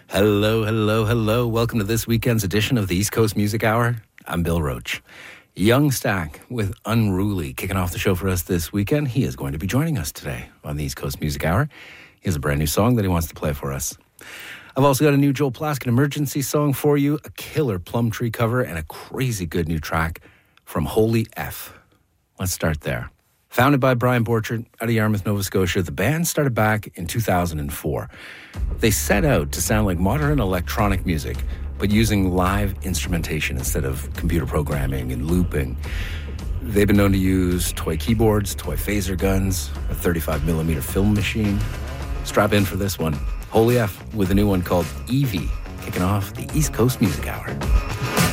Hello, hello, hello. Welcome to this weekend's edition of the East Coast Music Hour. I'm Bill Roach. Young Stack with Unruly kicking off the show for us this weekend. He is going to be joining us today on the East Coast Music Hour. He has a brand new song that he wants to play for us. I've also got a new Joel Plaskett emergency song for you, a killer Plum Tree cover, and a crazy good new track from Holy F. Let's start there. Founded by Brian Borchert out of Yarmouth, Nova Scotia, the band started back in 2004. They set out to sound like modern electronic music, but using live instrumentation instead of computer programming and looping. They've been known to use toy keyboards, toy phaser guns, a 35mm film machine. Strap in for this one. Holy F with a new one called Evie, kicking off the East Coast Music Hour.